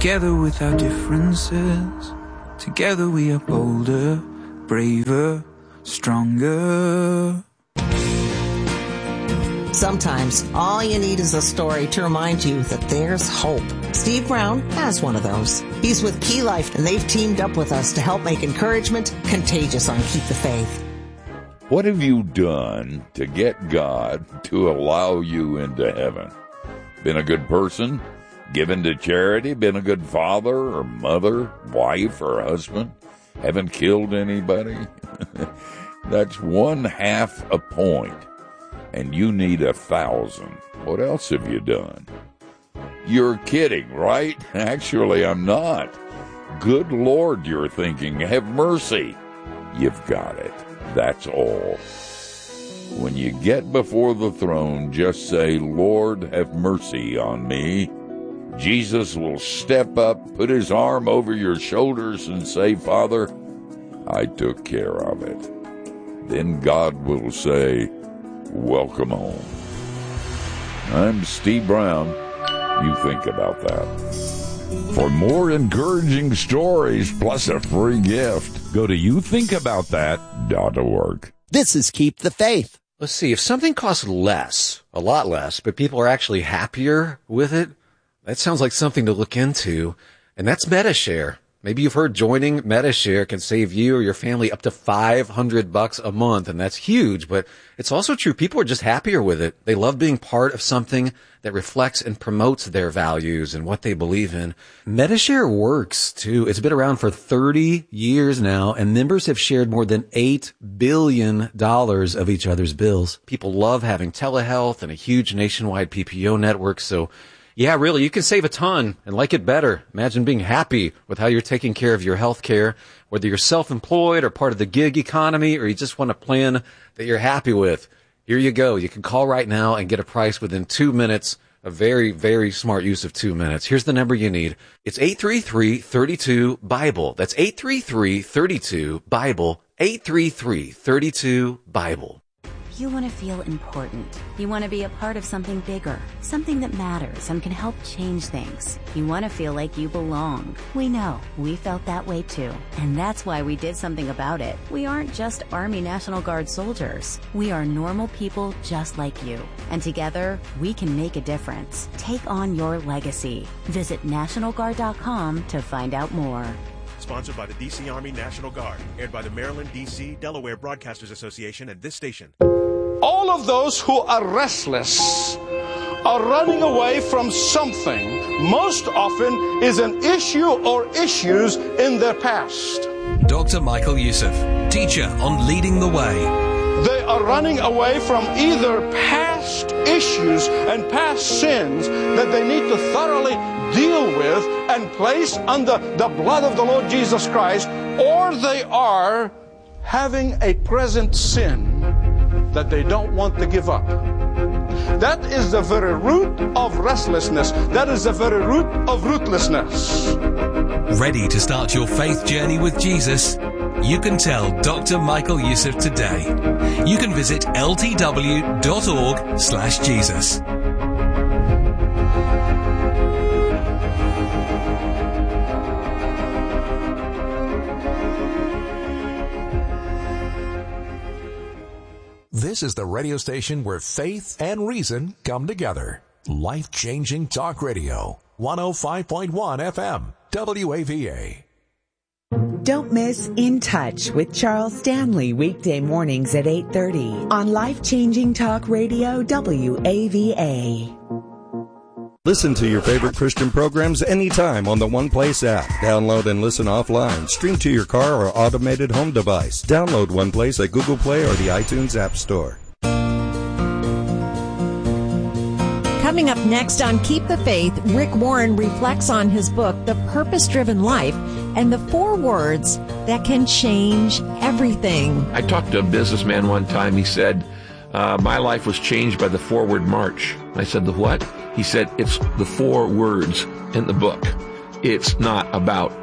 Together with our differences, together we are bolder, braver, stronger. Sometimes all you need is a story to remind you that there's hope. Steve Brown has one of those. He's with Key Life, and they've teamed up with us to help make encouragement contagious on Keep the Faith. What have you done to get God to allow you into heaven? Been a good person? Given to charity? Been a good father or mother, wife or husband? Haven't killed anybody? That's 1/2 a point. And you need 1,000. What else have you done? You're kidding, right? Actually, I'm not. Good Lord, you're thinking, have mercy. You've got it. That's all. When you get before the throne, just say, Lord, have mercy on me. Jesus will step up, put his arm over your shoulders and say, Father, I took care of it. Then God will say, welcome home. I'm Steve Brown. You think about that. For more encouraging stories plus a free gift, go to youthinkaboutthat.org. This is Keep the Faith. Let's see, if something costs less, a lot less, but people are actually happier with it, that sounds like something to look into, and that's Medi-Share. Maybe you've heard joining Medi-Share can save you or your family up to $500 a month, and that's huge, but it's also true. People are just happier with it. They love being part of something that reflects and promotes their values and what they believe in. Medi-Share works, too. It's been around for 30 years now, and members have shared more than $8 billion of each other's bills. People love having telehealth and a huge nationwide PPO network, so yeah, really, you can save a ton and like it better. Imagine being happy with how you're taking care of your health care, whether you're self-employed or part of the gig economy, or you just want a plan that you're happy with. Here you go. You can call right now and get a price within 2 minutes. A very, very smart use of 2 minutes. Here's the number you need. It's 833-32-BIBLE. That's 833-32-BIBLE. 833-32-BIBLE. You want to feel important. You want to be a part of something bigger, something that matters and can help change things. You want to feel like you belong. We know. We felt that way too. And that's why we did something about it. We aren't just Army National Guard soldiers. We are normal people just like you. And together, we can make a difference. Take on your legacy. Visit NationalGuard.com to find out more. Sponsored by the D.C. Army National Guard. Aired by the Maryland, D.C., Delaware Broadcasters Association and this station. All of those who are restless are running away from something. Most often is an issue or issues in their past. Dr. Michael Youssef, teacher on Leading the Way. They are running away from either past issues and past sins that they need to thoroughly deal with and place under the blood of the Lord Jesus Christ, or they are having a present sin that they don't want to give up. That is the very root of restlessness. That is the very root of rootlessness. Ready to start your faith journey with Jesus? You can tell Dr. Michael Youssef today. You can visit ltw.org/Jesus. This is the radio station where faith and reason come together. Life-changing talk radio. 105.1 FM. WAVA. Don't miss In Touch with Charles Stanley weekday mornings at 8:30 on Life-Changing Talk Radio WAVA. Listen to your favorite Christian programs anytime on the One Place app. Download and listen offline. Stream to your car or automated home device. Download One Place at Google Play or the iTunes App Store. Coming up next on Keep the Faith, Rick Warren reflects on his book, The Purpose-Driven Life, and the 4 words that can change everything. I talked to a businessman one time. He said, my life was changed by the forward march. I said, the what? He said, it's the 4 words in the book. It's not about